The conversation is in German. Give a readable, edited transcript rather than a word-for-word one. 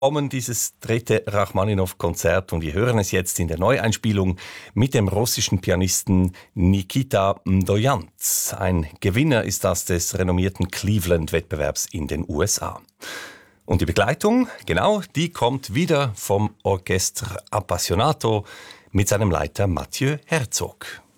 Kommen dieses dritte Rachmaninow-Konzert und wir hören es jetzt in der Neueinspielung mit dem russischen Pianisten Nikita Mdoyanz. Ein Gewinner ist das des renommierten Cleveland-Wettbewerbs in den USA. Und die Begleitung, genau, die kommt wieder vom Orchestre Appassionato mit seinem Leiter Mathieu Herzog.